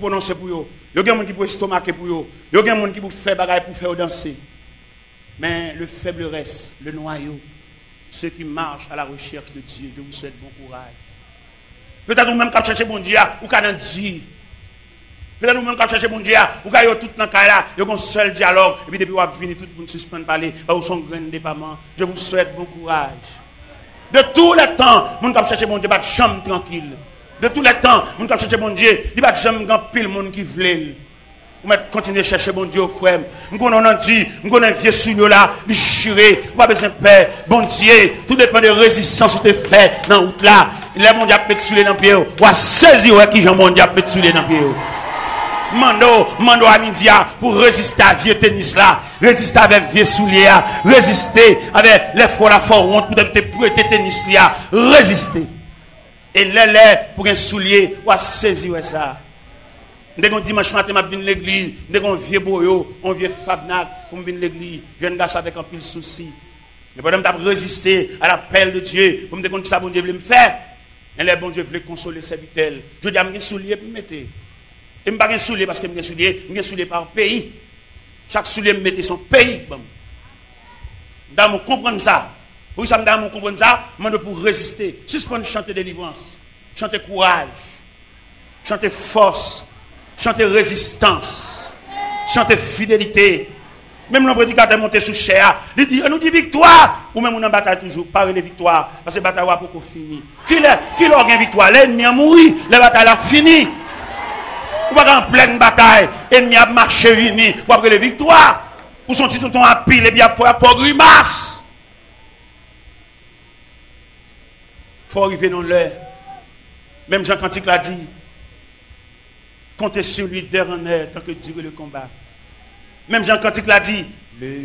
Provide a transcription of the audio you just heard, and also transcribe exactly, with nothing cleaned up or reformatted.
prononcer pour eux. Il y a des gens qui pour estomaquer pour eux. Il y a des gens qui pour faire bagaille pour faire danser. Mais le faible reste, le noyau, ceux qui marchent à la recherche de Dieu, je vous souhaite bon courage. Peut-être vous-même qui cherchez bon Dieu, ou qui avez dit. Peut-être vous-même qui cherchez bon Dieu, ou qui avez tout dans le cas là, vous avez un seul dialogue, et puis depuis vous avez fini, tout le monde suspend parler, vous son grand déploiement. Je vous souhaite bon courage. De tous les temps, vous qui cherchez bon Dieu, pas de chambre tranquille. De tous les temps, vous qui cherchez bon Dieu, il n'y a pas de chambre grand pile monde qui veut. Vous continuez à chercher bon Dieu, frère. Nous connaissons dit, nous connaissons vieux sous là, il chiré, pas besoin de paix. Bon Dieu, tout dépend de résistance que tu fais dans la route là. Les mondiaux peuvent souler dans le pied. Ou à saisir qui j'en mondiaux peuvent souler dans le pied. Mando, mando à midi pour résister à vieux tennis là, résister avec vieux souliers, résister avec les fois la fois honte pour te prêter tennis là, résister. Et les les pour un soulier, ou à saisir ça. Dès qu'on dimanche matin, je viens à l'église, dès qu'on vieux boyo, on vieux fabnac, pour venir à l'église, je viens de avec un pile souci. Mais pendant que je résister à l'appel de Dieu, pour me dire que ça, bon Dieu voulait me faire, et les bon Dieu voulait consoler ses serviteurs. Je dis à mes souliers pour me mettre. Et je ne pas un soulier parce que je suis soulier, je suis soulier par pays. Chaque soulier me mettait son pays. Dans mon comprendre ça. Pour ça, dans mon comprendre ça, je demande pour résister. Suspendre chanter délivrance, chanter courage, chanter force. Chanter résistance, chanter fidélité. Même le prédicateur monté sous chair, il dit, on nous dit victoire. Ou même on en bataille toujours, parler de victoire, parce que la bataille n'a pas fini. Qui l'a gagné victoire? L'ennemi a mouru, la bataille a fini. Ou pas en pleine bataille, l'ennemi a marché vini, pour avoir les victoires. Ou son titre ton à pile, et bien pour avoir grimace. Il faut arriver dans l'heure. Même Jean Cantique l'a dit. Comptez sur lui dernier tant que dure le combat. Même Jean Cantique l'a dit. Le